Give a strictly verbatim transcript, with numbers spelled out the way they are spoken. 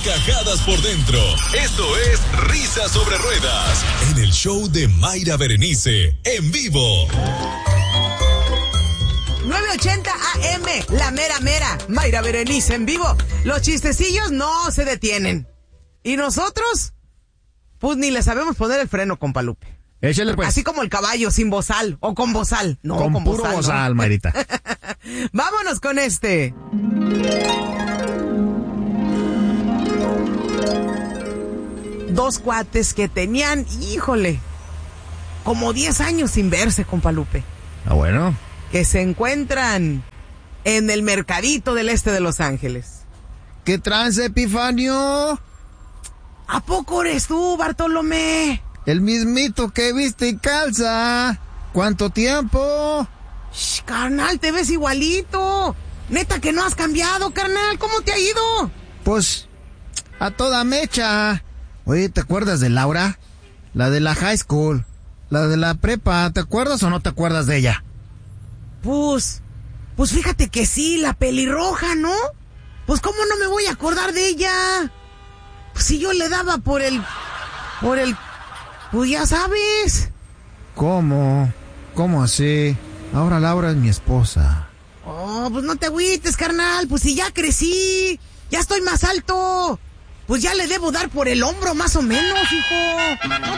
carcajadas por dentro. Esto es Risas sobre Ruedas, en el show de Mayra Berenice, en vivo. nueve ochenta A M, la mera mera, Mayra Berenice en vivo. Los chistecillos no se detienen. ¿Y nosotros? Pues ni le sabemos poner el freno, compa Lupe. Échale pues. Así como el caballo, sin bozal, o con bozal. No, con, con puro bozal, bozal, ¿no? Mayrita. Vámonos con este. Dos cuates que tenían, híjole, como diez años sin verse, compa Lupe. Ah, bueno. Que se encuentran en el mercadito del este de Los Ángeles. ¿Qué trance, Epifanio? ¿A poco eres tú, Bartolomé? El mismito que viste y calza. ¿Cuánto tiempo? Shh, carnal, te ves igualito. Neta que no has cambiado, carnal. ¿Cómo te ha ido? Pues, a toda mecha. Oye, ¿te acuerdas de Laura? La de la high school. La de la prepa. ¿Te acuerdas o no te acuerdas de ella? Pues, pues fíjate que sí, la pelirroja, ¿no? Pues cómo no me voy a acordar de ella. Pues si yo le daba por el, por el, pues ya sabes. ¿Cómo? ¿Cómo así? Ahora Laura es mi esposa. Oh, pues no te agüites, carnal, pues si ya crecí, ya estoy más alto. Pues ya le debo dar por el hombro más o menos, hijo.